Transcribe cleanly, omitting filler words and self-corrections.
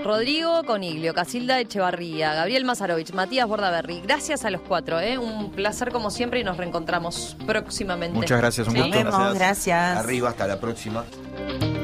Rodrigo Coniglio, Casilda Echevarría, Gabriel Mazarovich, Matías Bordaberry. Gracias a los 4, un placer como siempre y nos reencontramos próximamente. Muchas gracias, un gusto. Nos vemos, gracias. Arriba, hasta la próxima.